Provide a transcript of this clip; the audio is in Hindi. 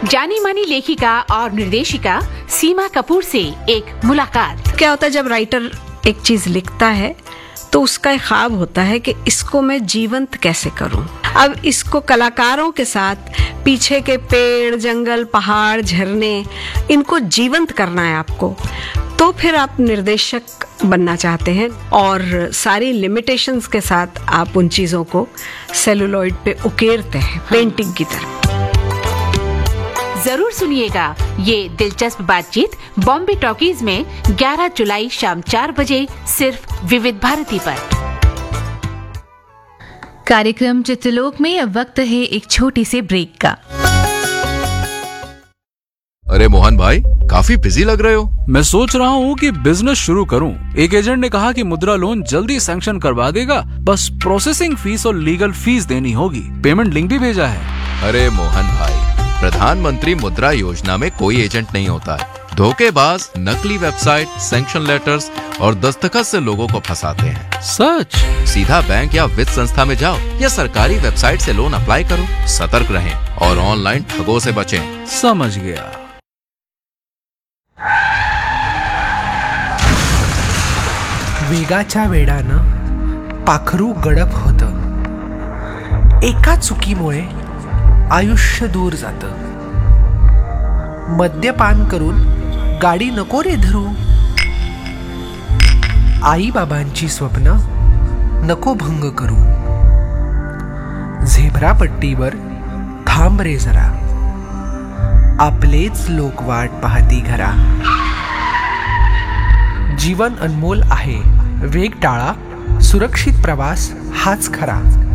जानी मानी लेखिका और निर्देशिका सीमा कपूर से एक मुलाकात। क्या होता है जब राइटर एक चीज लिखता है तो उसका एक ख्वाब होता है कि इसको मैं जीवंत कैसे करूं। अब इसको कलाकारों के साथ पीछे के पेड़, जंगल, पहाड़, झरने, इनको जीवंत करना है आपको। तो फिर आप निर्देशक बनना चाहते हैं और सारी लिमिटेशंस के साथ आप उन चीजों को सेलुलॉइड पे उकेरते हैं पेंटिंग की तरह। जरूर सुनिएगा ये दिलचस्प बातचीत बॉम्बे टॉकीज में 11 जुलाई शाम 4 बजे सिर्फ विविध भारती पर। कार्यक्रम चित्रलोक में अब वक्त है एक छोटी सी ब्रेक का। अरे मोहन भाई, काफी बिजी लग रहे हो। मैं सोच रहा हूँ कि बिजनेस शुरू करूँ। एक एजेंट ने कहा कि मुद्रा लोन जल्दी सैंक्शन करवा देगा, बस प्रोसेसिंग फीस और लीगल फीस देनी होगी। पेमेंट लिंक भी भेजा है। अरे मोहन भाई, प्रधानमंत्री मुद्रा योजना में कोई एजेंट नहीं होता है। धोखेबाज नकली वेबसाइट, सैंक्शन लेटर्स और दस्तखत से लोगों को फंसाते हैं। सच? सीधा बैंक या वित्त संस्था में जाओ या सरकारी वेबसाइट से लोन अप्लाई करो। सतर्क रहें और ऑनलाइन ठगों से बचें। समझ गया। वेगाच्या वेडानं पाखरू गडप होतं। एका चुकीमुळे आयुष्य दूर जातं। मद्यपान करून गाडी नको रे धरू। आई बाबांची स्वप्न नको भंग करू। झेब्रा पट्टीवर थांब रे जरा, आपलेच लोक वाट पाहती घरा। जीवन अनमोल आहे, वेग टाळा, सुरक्षित प्रवास हाच खरा।